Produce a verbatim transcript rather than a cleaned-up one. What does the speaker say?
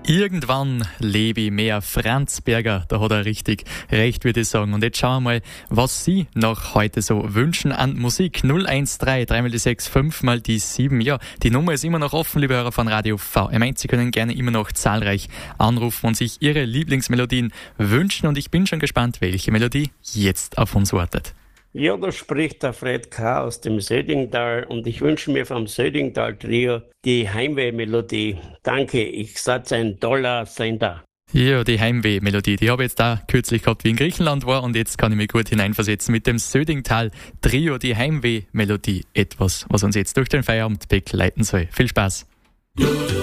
Irgendwann lebe ich mehr. Franz Berger, da hat er richtig recht, würde ich sagen. Und jetzt schauen wir mal, was Sie noch heute so wünschen an Musik. null eins drei, drei mal die sechs, fünf mal die sieben. Ja, die Nummer ist immer noch offen, liebe Hörer von Radio V M eins. Sie können gerne immer noch zahlreich anrufen und sich Ihre Lieblingsmelodien wünschen. Und ich bin schon gespannt, welche Melodie jetzt auf uns wartet. Ja, da spricht der Fred K. aus dem Södingtal und ich wünsche mir vom Södingtal Trio die Heimweh-Melodie. Danke, ich setze ein toller Sender. Ja, die Heimweh-Melodie, die habe ich jetzt da kürzlich gehabt, wie in Griechenland war, und jetzt kann ich mich gut hineinversetzen mit dem Södingtal Trio, die Heimweh-Melodie. Etwas, was uns jetzt durch den Feierabend begleiten soll. Viel Spaß!